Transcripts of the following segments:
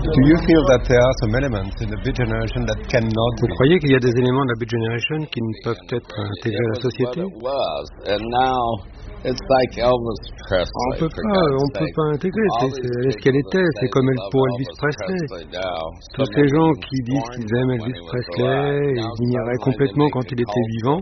Do you feel that there are some elements in the Beat Generation that cannot? Vous croyez qu'il y a des éléments de la Beat Generation qui ne peuvent être intégrés à la société? On peut pas intégrer. C'est ce qu'elle était. C'est comme pour Elvis Presley. Tous ces gens qui disent qu'ils aiment Elvis Presley, ils ignoraient complètement quand il était vivant.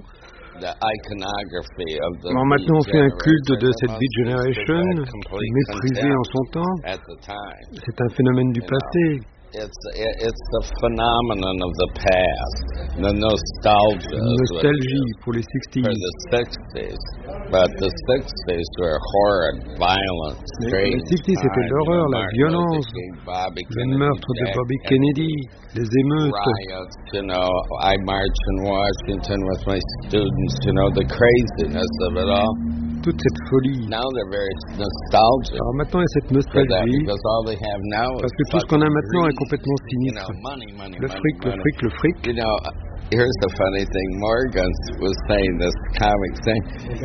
Alors maintenant, on fait un culte de cette Beat Generation, méprisée en son temps. C'est un phénomène du passé. It's the phenomenon of the past, the nostalgia. Nostalgie pour les 60s. For the 60s, but the 60s were horrid, violent, strange. Les 60s c'était l'horreur, la violence, le meurtre de Bobby Kennedy, les émeutes. Riots, I marched in Washington with my students, the craziness of it all. Toute cette folie. Alors maintenant, il y a cette nostalgie, parce que tout ce qu'on a maintenant est complètement sinistre. Le fric. Here's the funny thing. Morgan was saying this comic thing.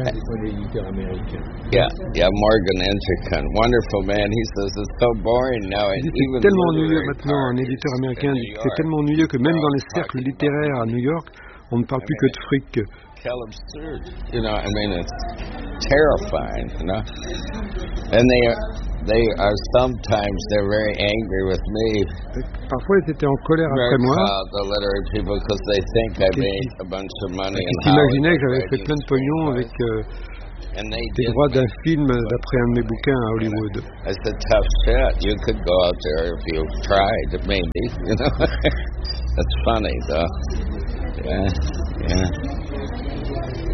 Yeah, Morgan Intercon, wonderful man. He says it's so boring now. C'est tellement ennuyeux maintenant. Un éditeur américain dit que c'est tellement ennuyeux que même dans les cercles littéraires à New York, on ne parle plus que de fric. Absurd, it's terrifying, and they're very angry with me. Parfois, ils étaient en colère après moi. The literary people because they think I made a bunch of money. Ils imaginaient que j'avais fait plein de pognon avec des droits d'un film d'après un de mes bouquins à Hollywood. I said, tough shit. You could go out there if you tried, maybe. That's funny, though. Yeah.